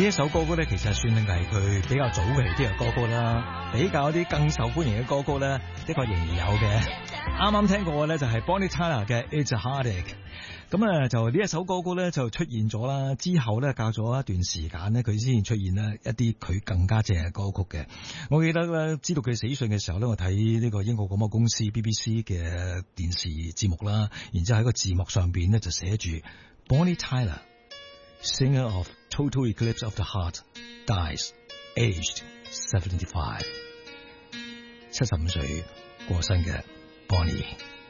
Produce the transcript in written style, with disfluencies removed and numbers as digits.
呢一首歌曲咧，其實算係佢比較早期啲嘅歌曲啦，比較一啲更受歡迎嘅歌曲咧，的確仍然有嘅。啱啱聽過嘅咧就係 Bonnie Tyler 嘅 It's a Heartache。咁啊，就呢一首歌曲咧就出現咗啦，之後咧隔咗一段時間咧，佢先出現咧一啲佢更加正嘅歌曲嘅。我記得咧，知道佢死訊嘅時候咧，我睇呢個英國廣播公司 BBC 嘅電視節目啦，然之後喺個字幕上邊咧就寫住 Bonnie Tyler Singer of Total Eclipse of the Heart dies aged 75， 75歲過身嘅 Bonnie。